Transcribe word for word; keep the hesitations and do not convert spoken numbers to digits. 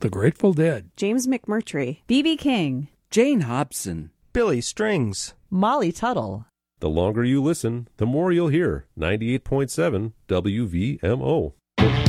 The Grateful Dead, James McMurtry, B B King, Jane Hobson, Billy Strings, Molly Tuttle. The longer you listen, the more you'll hear. ninety-eight point seven W V M O.